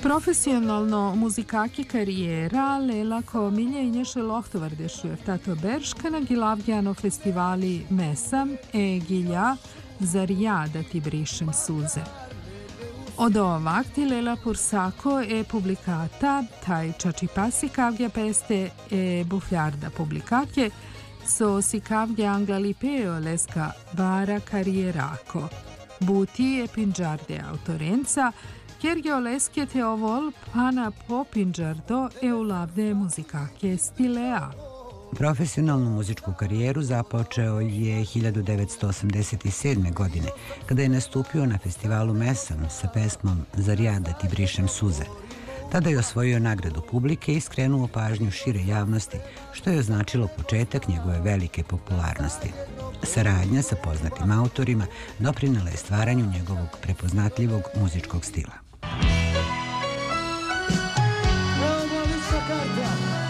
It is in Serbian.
Profesionalno muzikaki karijera Lela Komilje i nješe lohtovardešuje v tato berškana gilavgjano festivali Mesam e Gilja Zarja da ti brišem suze. Od ovakti Lela Pursako e publicata tai Ciacipassi cavgia peste e bufliarda publicatje so si cavgia anglalipeo lesca bara carierako. Buti e pingiarde autorenza Kjergio leskete ovol pana popinđardo e ulavde muzikake stilea. Profesionalnu muzičku karijeru započeo je 1987. godine, kada je nastupio na festivalu Mesam sa pesmom Zarja da ti brišem suze. Tada je osvojio nagradu publike i skrenuo pažnju šire javnosti, što je označilo početak njegove velike popularnosti. Saradnja sa poznatim autorima doprinela je stvaranju njegovog prepoznatljivog muzičkog stila.